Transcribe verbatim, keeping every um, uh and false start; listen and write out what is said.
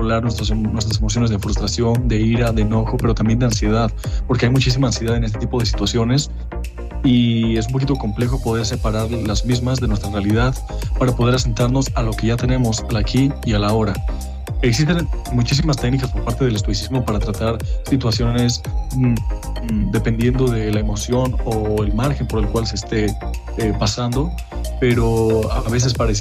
controlar nuestras, nuestras emociones de frustración, de ira, de enojo, pero también de ansiedad, porque hay muchísima ansiedad en este tipo de situaciones y es un poquito complejo poder separar las mismas de nuestra realidad para poder asentarnos a lo que ya tenemos, al aquí y a la ahora. Existen muchísimas técnicas por parte del estoicismo para tratar situaciones mmm, dependiendo de la emoción o el margen por el cual se esté eh, pasando, pero a veces parece